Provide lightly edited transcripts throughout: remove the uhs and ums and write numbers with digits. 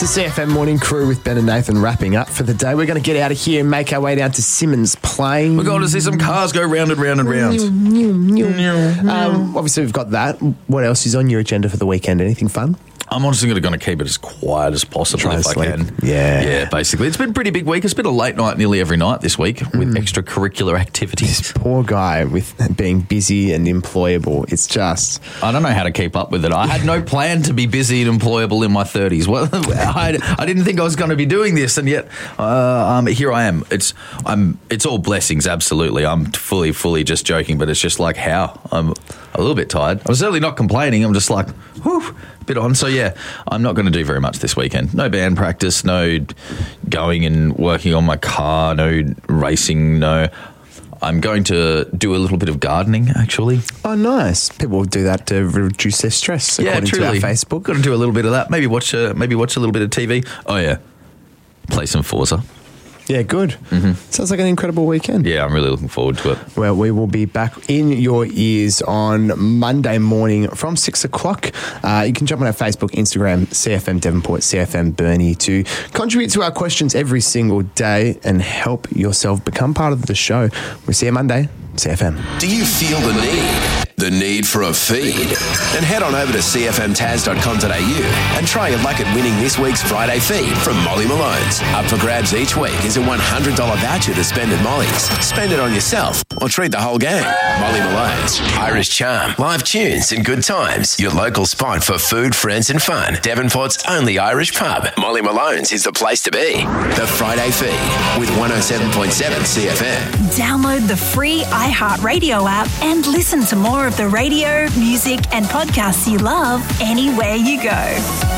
It's the CFM Morning Crew with Ben and Nathan wrapping up for the day. We're going to get out of here and make our way down to Simmons Plain. We're going to see some cars go round and round and round. Obviously, we've got that. What else is on your agenda for the weekend? Anything fun? I'm honestly going to keep it as quiet as possible if I can. Yeah, basically. It's been a pretty big week. It's been a late night nearly every night this week with extracurricular activities. This poor guy with being busy and employable. It's just... I don't know how to keep up with it. I had no plan to be busy and employable in my 30s. Well, I didn't think I was going to be doing this, and yet here I am. It's all blessings, absolutely. I'm fully just joking, but it's just like how? I'm a little bit tired. I'm certainly not complaining. I'm just like, whew, a bit on. So, yeah, I'm not going to do very much this weekend. No band practice, no going and working on my car, no racing, no... I'm going to do a little bit of gardening, actually. Oh, nice. People do that to reduce their stress, according to our Facebook. Got to do a little bit of that. Maybe watch a little bit of TV. Oh, yeah. Play some Forza. Yeah, good. Mm-hmm. Sounds like an incredible weekend. Yeah, I'm really looking forward to it. Well, we will be back in your ears on Monday morning from 6 o'clock. You can jump on our Facebook, Instagram, CFM Devonport, CFM Burnie to contribute to our questions every single day and help yourself become part of the show. We'll see you Monday. CFM. Do you feel the need? The need for a feed? Then head on over to cfmtaz.com.au and try your luck at winning this week's Friday feed from Molly Malone's. Up for grabs each week is a $100 voucher to spend at Molly's. Spend it on yourself or treat the whole gang. Molly Malone's. Irish charm, live tunes and good times. Your local spot for food, friends and fun. Devonport's only Irish pub. Molly Malone's is the place to be. The Friday feed with 107.7 CFM. Download the free iHeartRadio app and listen to more of the radio, music and podcasts you love anywhere you go.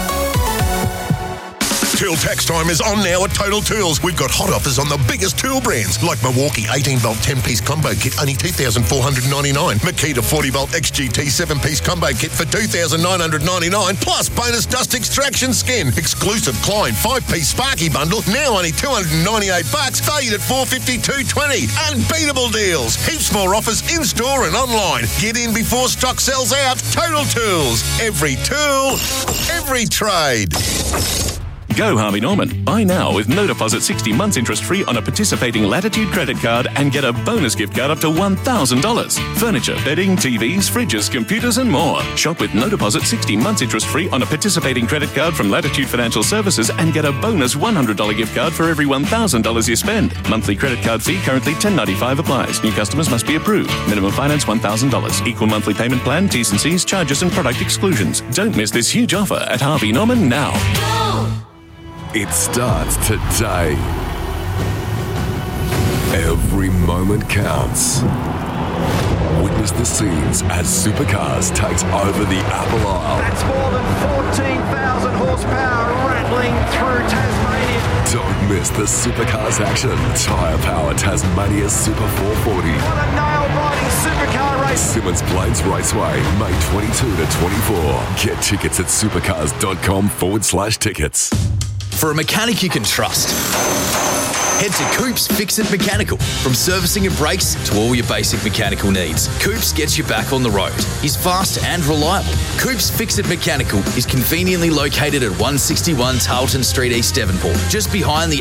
Tool tax time is on now at Total Tools. We've got hot offers on the biggest tool brands like Milwaukee 18-volt 10-piece combo kit, only $2,499. Makita 40-volt XGT 7-piece combo kit for $2,999, plus bonus dust extraction skin. Exclusive Klein 5-piece Sparky bundle, now only $298, valued at $452.20. Unbeatable deals. Heaps more offers in-store and online. Get in before stock sells out. Total Tools. Every tool, every trade. Go Harvey Norman. Buy now with no deposit 60 months interest-free on a participating Latitude credit card and get a bonus gift card up to $1,000. Furniture, bedding, TVs, fridges, computers and more. Shop with no deposit 60 months interest-free on a participating credit card from Latitude Financial Services and get a bonus $100 gift card for every $1,000 you spend. Monthly credit card fee currently $10.95 applies. New customers must be approved. Minimum finance $1,000. Equal monthly payment plan, T's and C's, charges and product exclusions. Don't miss this huge offer at Harvey Norman now. It starts today. Every moment counts. Witness the scenes as Supercars takes over the Apple Isle. That's more than 14,000 horsepower rattling through Tasmania. Don't miss the Supercars action. Tyre Power Tasmania Super 440. What a nail-biting supercar race. Simmons Plains Raceway, May 22 to 24. Get tickets at supercars.com/tickets. For a mechanic you can trust, head to Coops Fix-It Mechanical. From servicing and brakes to all your basic mechanical needs, Coops gets you back on the road. He's fast and reliable. Coops Fix-It Mechanical is conveniently located at 161 Tarleton Street, East Devonport, just behind the